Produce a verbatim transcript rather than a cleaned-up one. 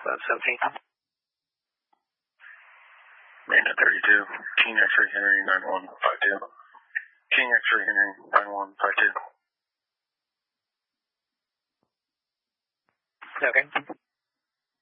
seventeen. Main at thirty-two. King X-ray Henry nine one five two. King X-ray Henry nine one five two. Okay.